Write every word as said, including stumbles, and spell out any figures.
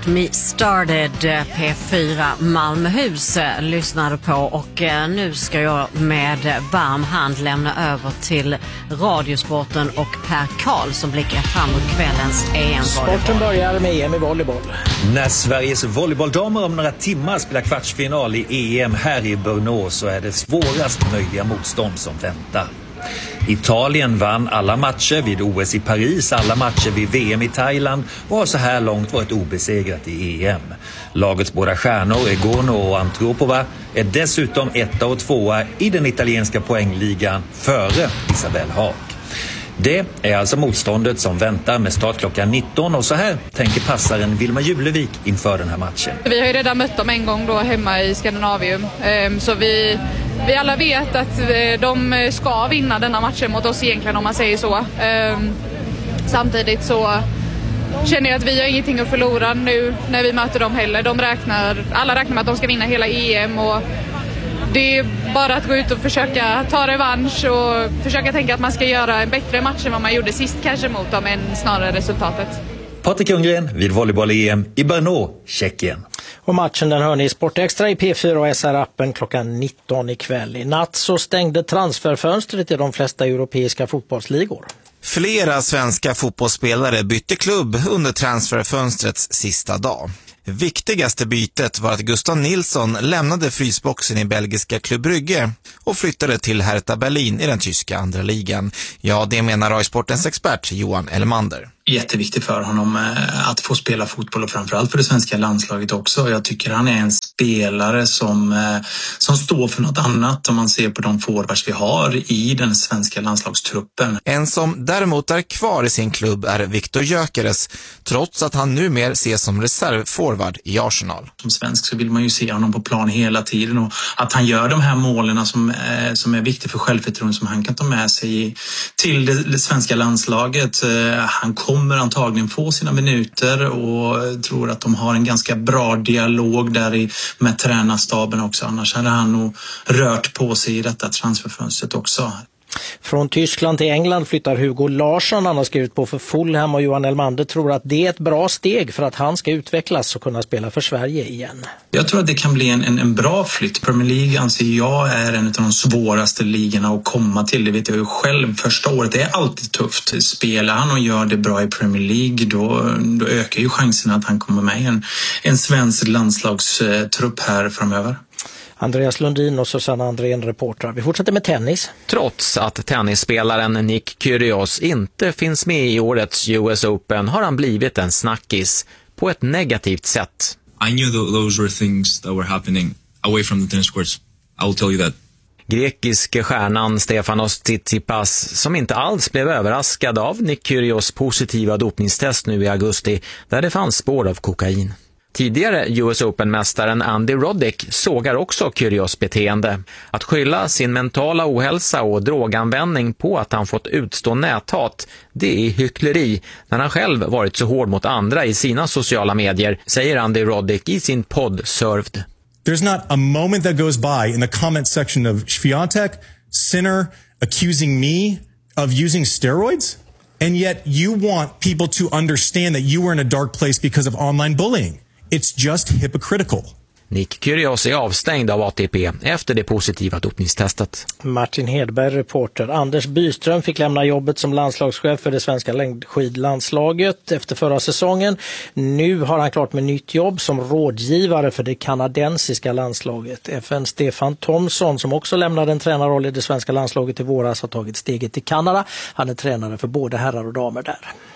Get Me Started, P fyra Malmöhus lyssnade på, och nu ska jag med varm hand lämna över till Radiosporten och Per Karl som blickar fram mot kvällens E M-volleyboll. Sporten börjar med E M i volleyboll. När Sveriges volleybolldamer om några timmar spelar kvartsfinal i E M här i Brno så är det svårast möjliga motstånd som väntar. Italien vann alla matcher vid O S i Paris, alla matcher vid V M i Thailand och har så här långt varit obesegrat i E M. Lagets båda stjärnor, Egono och Antropova, är dessutom etta och tvåa i den italienska poängligan före Isabelle Haag. Det är alltså motståndet som väntar med start klockan nitton, och så här tänker passaren Vilma Julevik inför den här matchen. Vi har ju redan mött dem en gång då hemma i Skandinavium, så vi, vi alla vet att de ska vinna denna matchen mot oss egentligen, om man säger så. Samtidigt så känner jag att vi har ingenting att förlora nu när vi möter dem heller. De räknar, alla räknar med att de ska vinna hela E M, och det är bara att gå ut och försöka ta revansch och försöka tänka att man ska göra en bättre match än vad man gjorde sist kanske mot dem, än snarare resultatet. Patrik Ljunggren vid volleyboll-E M i Brno, Tjeckien. Och matchen den hör ni i Sportextra i P fyra och S R-appen klockan nitton ikväll. I natt så stängde transferfönstret i de flesta europeiska fotbollsligor. Flera svenska fotbollsspelare bytte klubb under transferfönstrets sista dag. Viktigaste bytet var att Gustav Nilsson lämnade frysboxen i belgiska Club Brugge och flyttade till Hertha Berlin i den tyska andra ligan. Ja, det menar Radiosportens expert Johan Elmander. Jätteviktigt för honom att få spela fotboll, och framförallt för det svenska landslaget också. Jag tycker han är en spelare som, som står för något annat om man ser på de forwards vi har i den svenska landslagstruppen. En som däremot är kvar i sin klubb är Viktor Gyökeres, trots att han numera ses som reservforward i Arsenal. Som svensk så vill man ju se honom på plan hela tiden, och att han gör de här målen som, som är viktiga för självförtroende som han kan ta med sig till det, det svenska landslaget. Han kommer kommer antagligen få sina minuter, och tror att de har en ganska bra dialog där i, med tränarstaben också. Annars hade han nog rört på sig i detta transferfönstret också. Från Tyskland till England flyttar Hugo Larsson. Han har skrivit på för Fulham, och Johan Elmander tror att det är ett bra steg för att han ska utvecklas och kunna spela för Sverige igen. Jag tror att det kan bli en, en, en bra flytt. Premier League anser jag är en av de svåraste ligorna att komma till. Det vet jag ju själv. Första året är alltid tufft. Spelar han och gör det bra i Premier League, då, då ökar ju chansen att han kommer med i en, en svensk landslagstrupp här framöver. Andreas Lundin och Susanna Andrén, reportrar. Vi fortsätter med tennis. Trots att tennisspelaren Nick Kyrgios inte finns med i årets U S Open har han blivit en snackis på ett negativt sätt. I knew th- those were things that were happening away from the tennis courts. I will tell you that. Grekiske stjärnan Stefanos Tsitsipas, som inte alls blev överraskad av Nick Kyrgios positiva dopningstest nu i augusti, där det fanns spår av kokain. Tidigare U S Open-mästaren Andy Roddick sågar också Kyrgios beteende. Att skylla sin mentala ohälsa och droganvändning på att han fått utstå näthat, det är hyckleri när han själv varit så hård mot andra i sina sociala medier, säger Andy Roddick i sin podd Served. There's not a moment that goes by in the comment section of Swiatek, Sinner, accusing me of using steroids, and yet you want people to understand that you were in a dark place because of online bullying. It's just hypocritical. Nick Kyrgios är avstängd av A T P efter det positiva dopningstestet. Martin Hedberg, reporter. Anders Byström fick lämna jobbet som landslagschef för det svenska längdskidlandslaget efter förra säsongen. Nu har han klart med nytt jobb som rådgivare för det kanadensiska landslaget. F N Stefan Thomsson, som också lämnade en tränarroll i det svenska landslaget i våras, har tagit steget till Kanada. Han är tränare för både herrar och damer där.